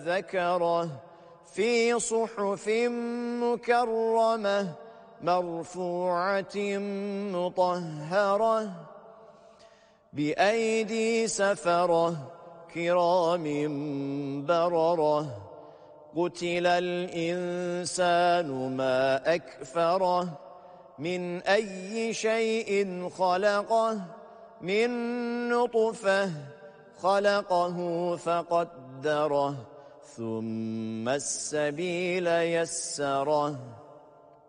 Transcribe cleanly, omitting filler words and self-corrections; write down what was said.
ذكره في صحف مكرمة مرفوعة مطهرة بأيدي سفرة كرام بررة قتل الإنسان ما أكفره من أي شيء خلقه من نطفة خلقه فقدره ثم السبيل يسره